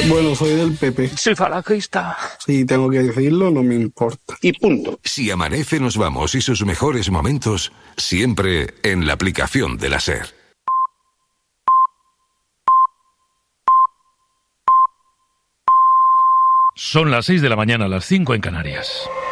Bueno, soy del PP. Soy falangista. Si tengo que decirlo, no me importa. Y punto. Si amanece, nos vamos y sus mejores momentos siempre en la aplicación de la SER. Son las 6 de la mañana, las 5 en Canarias.